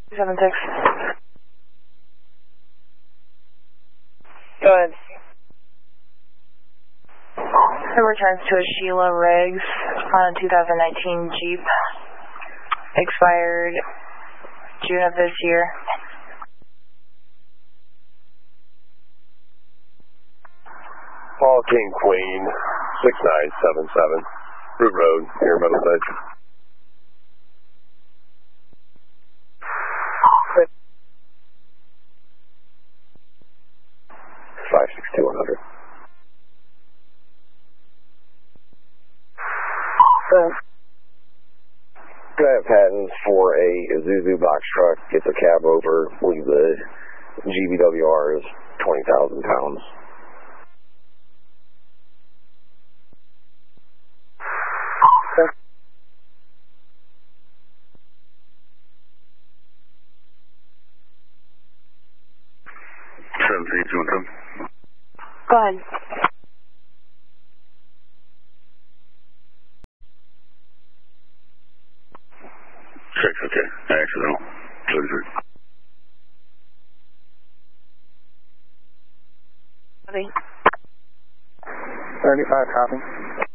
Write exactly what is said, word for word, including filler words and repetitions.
seven six. Go ahead. It returns to a Sheila Riggs on a two thousand nineteen Jeep. Expired June of this year. Paul King Queen, six nine seven seven, Root Road, near Middlesex. five six two one hundred. Could I have patents for a Isuzu box truck, get the cab over, leave the G V W R is twenty thousand pounds. seven three two one seven. Go ahead. Six, okay. Accidental. thirty-three. Copy. thirty-five, copy.